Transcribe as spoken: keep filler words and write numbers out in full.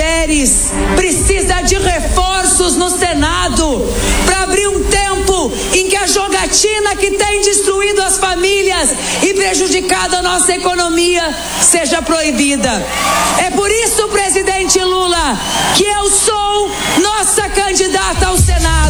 mulheres precisa de reforços no Senado para abrir um tempo em que a jogatina que tem destruído as famílias e prejudicado a nossa economia seja proibida. É por isso, presidente Lula, que eu sou nossa candidata ao Senado.